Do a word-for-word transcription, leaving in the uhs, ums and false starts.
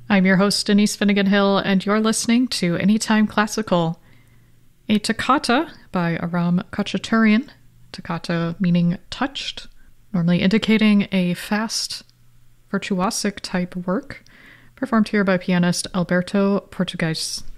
I'm your host, Denise Finnegan Hill, and you're listening to Anytime Classical, a toccata by Aram Khachaturian, toccata meaning touched, normally indicating a fast, virtuosic type work, performed here by pianist Alberto Portugues.